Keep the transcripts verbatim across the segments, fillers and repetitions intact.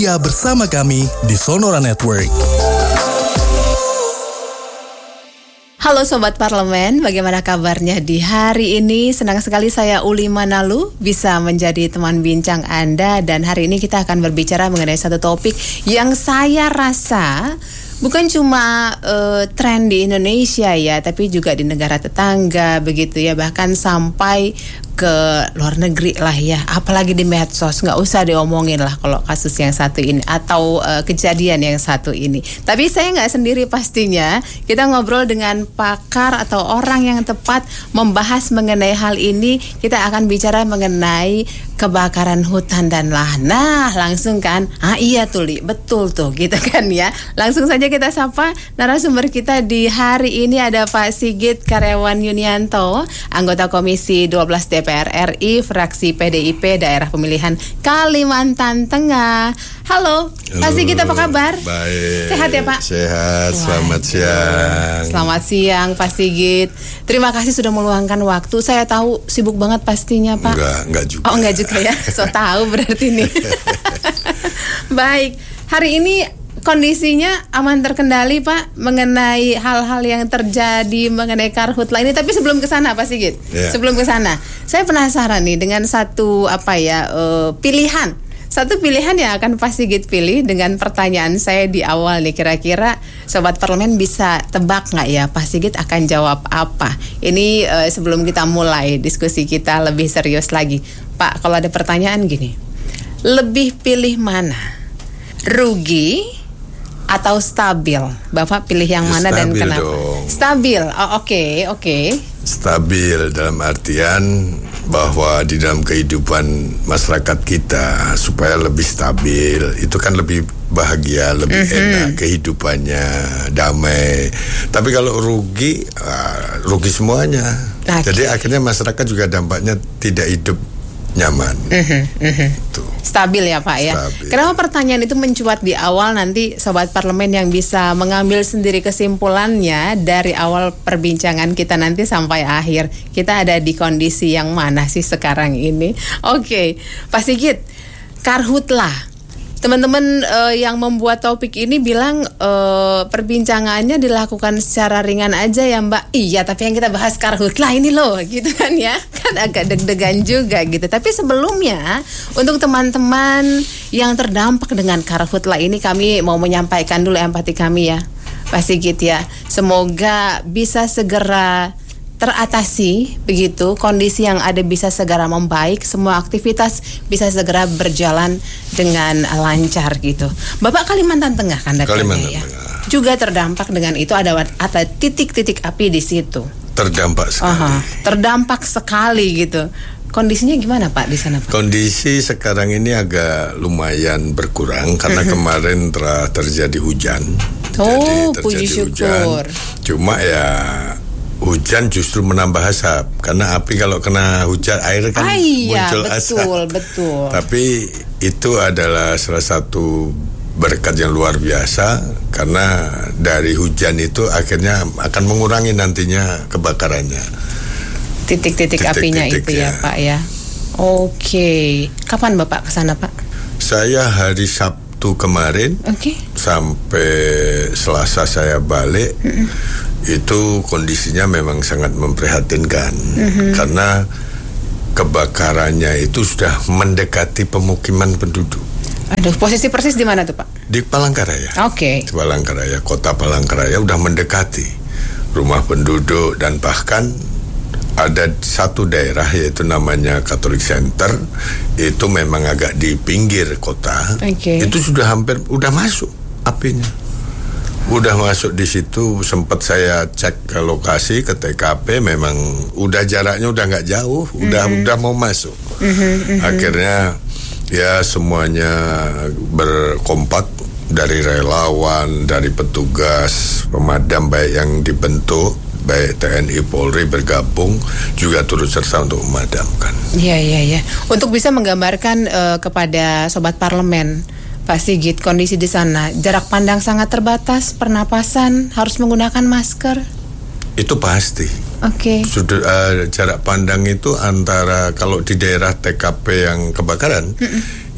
Ya, bersama kami di Sonora Network. Halo Sobat Parlemen, bagaimana kabarnya di hari ini? Senang sekali saya Uli Manalu bisa menjadi teman bincang Anda. Dan hari ini kita akan berbicara mengenai satu topik yang saya rasa bukan cuma uh, tren di Indonesia ya, tapi juga di negara tetangga begitu ya, bahkan sampai ke luar negeri lah ya, apalagi di medsos, nggak usah diomongin lah kalau kasus yang satu ini atau uh, kejadian yang satu ini. Tapi saya nggak sendiri pastinya, kita ngobrol dengan pakar atau orang yang tepat membahas mengenai hal ini. Kita akan bicara mengenai kebakaran hutan dan lahan. Nah, langsung kan, ah iya tuh Li, betul tuh gitu kan ya. Langsung saja kita sapa narasumber kita di hari ini, ada Pak Sigit Karyawan Yunianto, anggota Komisi dua belas D P R R I, fraksi P D I P Daerah Pemilihan Kalimantan Tengah. Halo, Halo Pak Sigit, apa kabar? Baik. Sehat ya Pak? Sehat, selamat Waduh. siang. Selamat siang Pak Sigit. Terima kasih sudah meluangkan waktu. Saya tahu sibuk banget pastinya Pak. Enggak, enggak juga. Oh enggak juga ya, so tahu berarti nih. Baik, hari ini kondisinya aman terkendali Pak mengenai hal-hal yang terjadi mengenai karhutla ini. Tapi sebelum ke sana Pak Sigit, yeah. sebelum ke sana, saya penasaran nih dengan satu apa ya uh, pilihan, satu pilihan yang akan Pak Sigit pilih dengan pertanyaan saya di awal nih. Kira-kira Sobat Parlemen bisa tebak nggak ya Pak Sigit akan jawab apa? Ini uh, sebelum kita mulai diskusi kita lebih serius lagi, Pak. Kalau ada pertanyaan gini, lebih pilih mana? Rugi atau stabil? Bapak pilih yang mana stabil dan kenapa? Dong. Stabil. Oh, oke, okay, oke. Okay. Stabil dalam artian bahwa di dalam kehidupan masyarakat kita supaya lebih stabil, itu kan lebih bahagia, lebih mm-hmm. enak kehidupannya, damai. Tapi kalau rugi, uh, rugi semuanya. Okay. Jadi akhirnya masyarakat juga dampaknya tidak hidup nyaman. Mm-hmm, mm-hmm. Stabil ya Pak ya. Stabil. Kenapa pertanyaan itu mencuat di awal? Nanti Sobat Parlemen yang bisa mengambil sendiri kesimpulannya dari awal perbincangan kita nanti sampai akhir. Kita ada di kondisi yang mana sih sekarang ini? Oke, Pak Sigit, karhutla. Teman-teman uh, yang membuat topik ini bilang uh, perbincangannya dilakukan secara ringan aja ya Mbak. Iya, tapi yang kita bahas karhutla ini loh, gitu kan ya. Kan agak deg-degan juga gitu. Tapi sebelumnya, untuk teman-teman yang terdampak dengan karhutla ini, kami mau menyampaikan dulu empati kami ya, Pak Sigit ya. Semoga bisa segera teratasi begitu, kondisi yang ada bisa segera membaik, semua aktivitas bisa segera berjalan dengan lancar gitu. Bapak Kalimantan Tengah kan Kalimantan ya? Tengah Juga terdampak dengan itu, ada ada titik-titik api di situ. Terdampak sekali. Aha, terdampak sekali gitu. Kondisinya gimana Pak di sana Pak? Kondisi sekarang ini agak lumayan berkurang karena mm-hmm. kemarin telah terjadi hujan. Oh, Jadi terjadi puji syukur. Hujan. Cuma ya hujan justru menambah asap, karena api kalau kena hujan air kan ah, iya, muncul betul, asap. Betul, betul. Tapi itu adalah salah satu berkat yang luar biasa, karena dari hujan itu akhirnya akan mengurangi nantinya kebakarannya. Titik-titik apinya itu ya, ya Pak ya. Oke, kapan Bapak kesana Pak? Saya hari Sabtu kemarin, okay. sampai Selasa saya balik. Mm-mm. Itu kondisinya memang sangat memprihatinkan, mm-hmm. karena kebakarannya itu sudah mendekati pemukiman penduduk. Aduh, posisi persis di mana tuh Pak? Di Palangkaraya. Oke. Okay. Di Palangkaraya, kota Palangkaraya udah mendekati rumah penduduk, dan bahkan ada satu daerah yaitu namanya Catholic Center, itu memang agak di pinggir kota. Okay. Itu sudah hampir udah masuk apinya. Udah masuk di situ, sempat saya cek ke lokasi, ke T K P, memang udah jaraknya udah nggak jauh, udah mm-hmm. udah mau masuk. Mm-hmm. Akhirnya ya semuanya berkompak, dari relawan, dari petugas pemadam baik yang dibentuk, baik T N I Polri bergabung juga turut serta untuk memadamkan. Iya iya iya. Untuk bisa menggambarkan uh, kepada Sobat Parlemen, Pak Sigit, kondisi di sana, jarak pandang sangat terbatas, pernapasan harus menggunakan masker. Itu pasti. Oke. Okay. Sudah uh, jarak pandang itu antara kalau di daerah T K P yang kebakaran, mm-mm.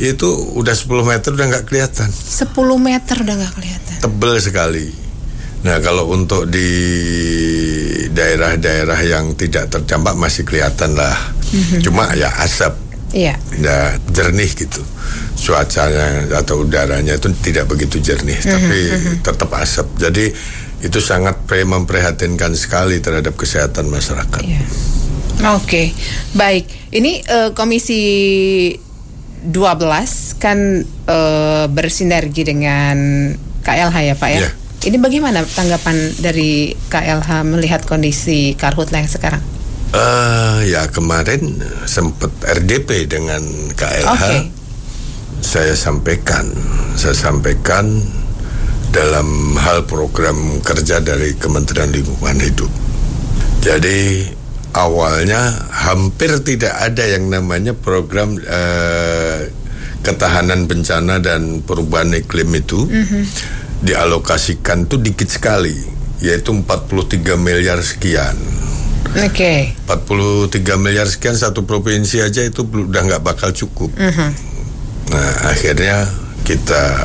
itu udah sepuluh meter udah nggak kelihatan. sepuluh meter udah nggak kelihatan. Tebel sekali. Nah, kalau untuk di daerah-daerah yang tidak terdampak masih kelihatan lah. Mm-hmm. Cuma ya asap. Iya. Ya jernih gitu. Cuacanya atau udaranya itu tidak begitu jernih, mm-hmm. tapi mm-hmm. tetap asap. Jadi itu sangat memprihatinkan sekali terhadap kesehatan masyarakat. Iya. Oke, okay. Baik. Ini uh, Komisi dua belas kan uh, bersinergi dengan K L H ya Pak ya? Yeah. Ini bagaimana tanggapan dari K L H melihat kondisi Karhutlah yang sekarang? Uh, ya kemarin sempat R D P dengan K L H. Okay. Saya sampaikan, saya sampaikan dalam hal program kerja dari Kementerian Lingkungan Hidup. Jadi awalnya hampir tidak ada yang namanya program uh, ketahanan bencana dan perubahan iklim itu. Mm-hmm. Dialokasikan tuh dikit sekali, yaitu empat puluh tiga miliar sekian. Oke. Okay. empat puluh tiga miliar sekian satu provinsi aja itu udah nggak bakal cukup. Uh-huh. Nah, akhirnya kita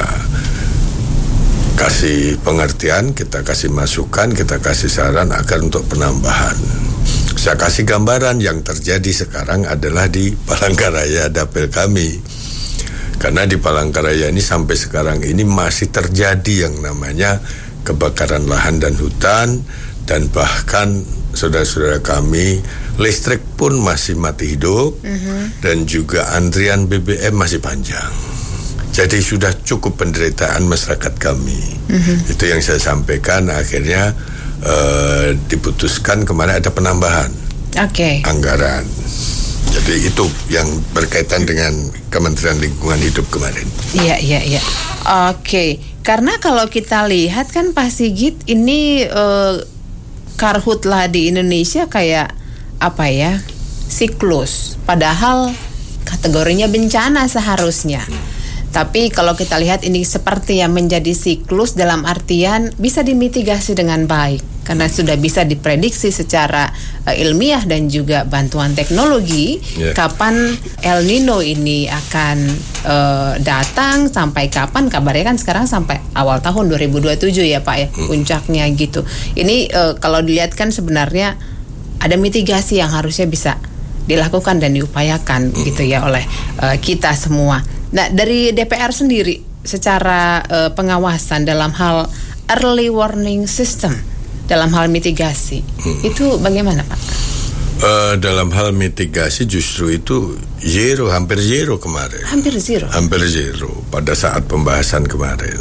kasih pengertian, kita kasih masukan, kita kasih saran agar untuk penambahan. Saya kasih gambaran yang terjadi sekarang adalah di Palangkaraya dapil kami. Karena di Palangkaraya ini sampai sekarang ini masih terjadi yang namanya kebakaran lahan dan hutan, dan bahkan saudara-saudara kami listrik pun masih mati hidup, uh-huh. dan juga antrian B B M masih panjang. Jadi sudah cukup penderitaan masyarakat kami. Uh-huh. Itu yang saya sampaikan. Akhirnya uh, diputuskan kemarin ada penambahan okay. anggaran. Jadi itu yang berkaitan dengan Kementerian Lingkungan Hidup kemarin. Iya, iya, iya. Oke, karena kalau kita lihat kan Pak Sigit ini uh, Karhutlah di Indonesia kayak apa ya? Siklus. Padahal kategorinya bencana seharusnya. Tapi kalau kita lihat ini seperti yang menjadi siklus dalam artian bisa dimitigasi dengan baik karena sudah bisa diprediksi secara uh, ilmiah dan juga bantuan teknologi yeah. kapan El Nino ini akan uh, datang, sampai kapan, kabarnya kan sekarang sampai awal tahun dua ribu dua puluh tujuh ya Pak ya, hmm. puncaknya gitu. Ini uh, kalau dilihat kan sebenarnya ada mitigasi yang harusnya bisa dilakukan dan diupayakan hmm. gitu ya oleh uh, kita semua. Nah, dari D P R sendiri secara uh, pengawasan dalam hal early warning system, dalam hal mitigasi, hmm. itu bagaimana Pak? Uh, dalam hal mitigasi justru itu zero, hampir zero kemarin. Hampir zero? Hampir zero pada saat pembahasan kemarin.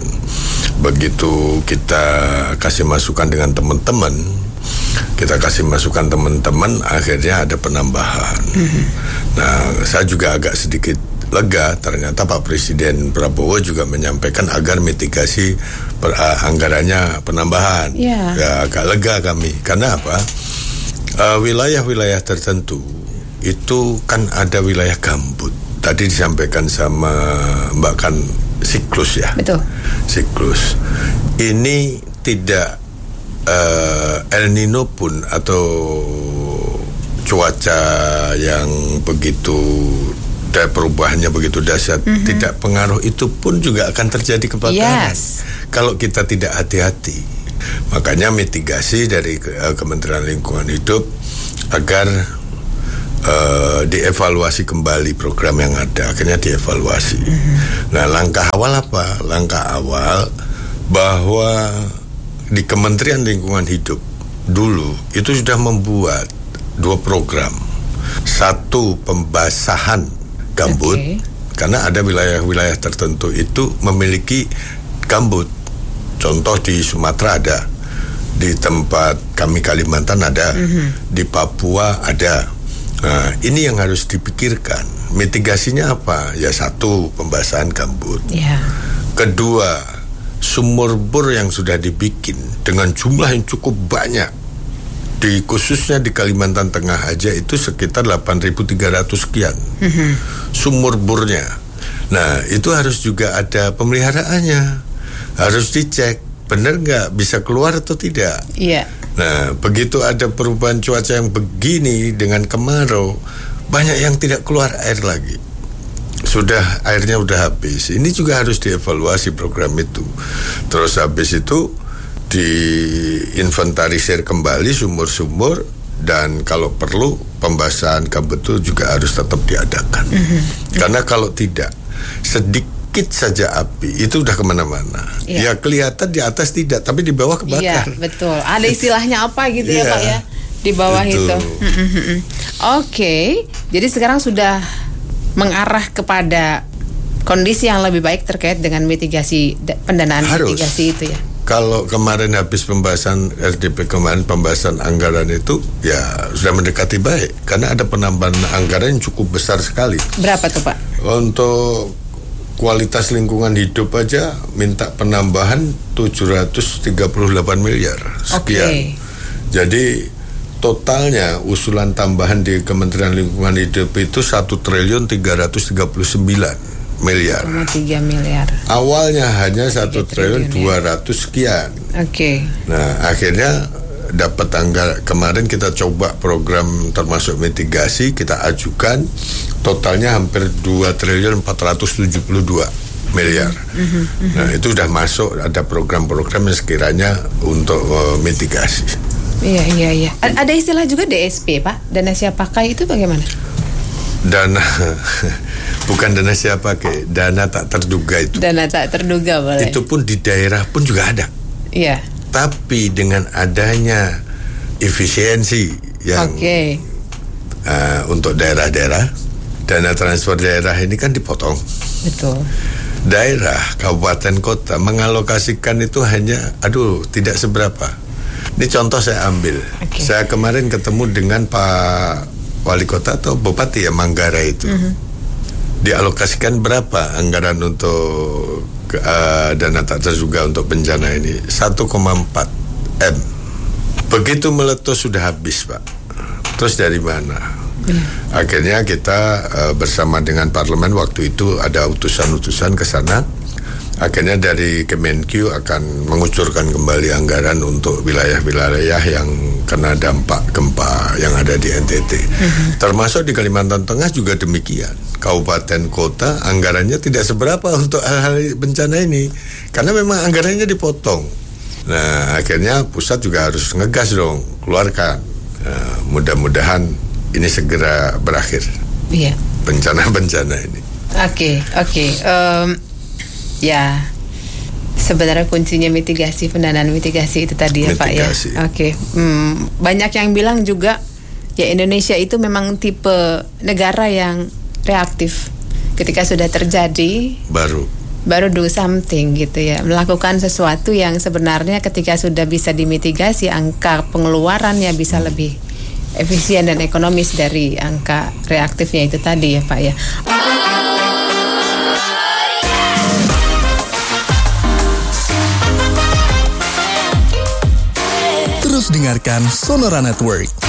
Begitu kita kasih masukan dengan teman-teman, kita kasih masukan teman-teman, akhirnya ada penambahan. Hmm. Nah, saya juga agak sedikit lega, ternyata Pak Presiden Prabowo juga menyampaikan agar mitigasi per, uh, anggarannya penambahan. Yeah. Ya, agak lega kami. Karena apa? Uh, wilayah-wilayah tertentu itu kan ada wilayah gambut. Tadi disampaikan sama Mbak kan siklus ya. Betul. Siklus. Ini tidak uh, El Nino pun atau cuaca yang begitu perubahannya begitu dahsyat, mm-hmm. tidak pengaruh itu pun juga akan terjadi kebakaran. Yes. Kalau kita tidak hati-hati. Makanya mitigasi dari uh, Kementerian Lingkungan Hidup agar uh, dievaluasi kembali program yang ada, akhirnya dievaluasi. Mm-hmm. Nah, langkah awal apa? Langkah awal bahwa di Kementerian Lingkungan Hidup dulu itu sudah membuat dua program. Satu, pembasahan gambut, okay. karena ada wilayah-wilayah tertentu itu memiliki gambut. Contoh di Sumatera ada, di tempat kami Kalimantan ada, mm-hmm. di Papua ada. Nah, ini yang harus dipikirkan. Mitigasinya apa? Ya satu, pembasahan gambut. Yeah. Kedua, sumur bor yang sudah dibikin dengan jumlah yang cukup banyak. Di khususnya di Kalimantan Tengah aja itu sekitar delapan ribu tiga ratus sekian mm-hmm. sumur bornya. Nah, itu harus juga ada pemeliharaannya, harus dicek benar nggak, bisa keluar atau tidak. Iya. Yeah. Nah, begitu ada perubahan cuaca yang begini dengan kemarau, banyak yang tidak keluar air lagi. sudah airnya udah habis. Ini juga harus dievaluasi program itu. Terus habis itu diinventarisir kembali sumur-sumur, dan kalau perlu pembasahan gambut itu juga harus tetap diadakan. Mm-hmm. Karena kalau tidak, sedikit saja api itu udah kemana-mana. Yeah. Ya kelihatan di atas tidak, tapi di bawah kebakar. Iya, yeah, betul. Ada istilahnya apa gitu yeah. ya Pak ya? Di bawah betul. Itu. Mm-hmm. Oke, okay. Jadi sekarang sudah mengarah kepada kondisi yang lebih baik terkait dengan mitigasi, pendanaan harus. Mitigasi itu ya. Kalau kemarin habis pembahasan R D P kemarin, pembahasan anggaran itu ya sudah mendekati baik, karena ada penambahan anggaran yang cukup besar sekali. Berapa tuh Pak? Untuk kualitas lingkungan hidup aja minta penambahan tujuh ratus tiga puluh delapan miliar sekian. Okay. Jadi totalnya usulan tambahan di Kementerian Lingkungan Hidup itu satu triliun tiga ratus tiga puluh sembilan miliar. tiga miliar. Awalnya hanya satu triliun dua ratus sekian. Oke. Okay. Nah, akhirnya dapat anggaran kemarin kita coba program termasuk mitigasi, kita ajukan totalnya hampir dua triliun empat ratus tujuh puluh dua miliar. Mm-hmm, mm-hmm. Nah, itu sudah masuk, ada program-program yang sekiranya untuk uh, mitigasi. Iya, iya, iya. A- ada istilah juga D S P, Pak. Dana siap pakai itu bagaimana? Dana bukan dana siapa pakai, dana tak terduga itu. Dana tak terduga boleh. Itu pun di daerah pun juga ada. Iya. Tapi dengan adanya efisiensi yang okay. uh, untuk daerah-daerah, dana transfer daerah ini kan dipotong. Betul. Daerah, kabupaten, kota mengalokasikan itu hanya, aduh, tidak seberapa. Ini contoh saya ambil. Okay. Saya kemarin ketemu dengan Pak Wali Kota atau Bupati ya Manggarai itu. Mm-hmm. Dialokasikan berapa anggaran untuk uh, dana tak terduga untuk bencana ini? satu koma empat M. Begitu meletus sudah habis, Pak. Terus dari mana? Mm. Akhirnya kita uh, bersama dengan parlemen waktu itu ada utusan-utusan ke sana. Akhirnya dari Kemenkyu akan mengucurkan kembali anggaran untuk wilayah-wilayah yang kena dampak gempa yang ada di N T T. Mm-hmm. Termasuk di Kalimantan Tengah juga demikian. Kabupaten kota anggarannya tidak seberapa untuk hal-hal bencana ini, karena memang anggarannya dipotong. Nah, akhirnya pusat juga harus ngegas dong, keluarkan. Nah, mudah-mudahan ini segera berakhir. Iya. Bencana-bencana ini. Oke, okay, oke. Okay. Um... Ya, sebenarnya kuncinya mitigasi, pendanaan mitigasi itu tadi ya mitigasi. Pak ya. Oke, okay. hmm, banyak yang bilang juga ya Indonesia itu memang tipe negara yang reaktif. Ketika sudah terjadi, baru baru do something gitu ya, melakukan sesuatu yang sebenarnya ketika sudah bisa dimitigasi, angka pengeluarannya bisa lebih efisien dan ekonomis dari angka reaktifnya itu tadi ya Pak ya. Terus dengarkan Sonora Network.